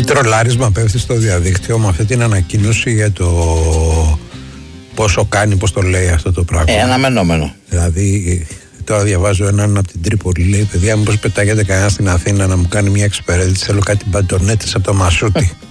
τρολάρισμα πέφτει στο διαδίκτυο με αυτή την ανακοίνωση για το πόσο κάνει, πώς το λέει αυτό το πράγμα. Αναμενόμενο. Δηλαδή, τώρα διαβάζω έναν από την Τρίπολη, λέει: παιδιά, μήπως πετάγεται κανένα στην Αθήνα να μου κάνει μια εξυπηρέτηση? Θέλω κάτι μπαντονέτες από το Μασούτι.